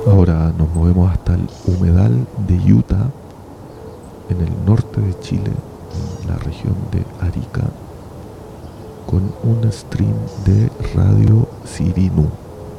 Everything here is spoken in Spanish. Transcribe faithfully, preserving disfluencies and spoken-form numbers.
Ahora nos movemos hasta el humedal de Utah, en el norte de Chile, en la región de Arica, con un stream de Radio Sirinu.